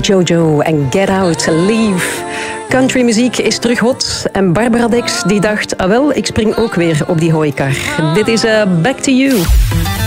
Jojo en Get Out, Leave. Countrymuziek is terug hot en Barbara Dex die dacht, ah wel, ik spring ook weer op die hooikar. Dit is Back to You.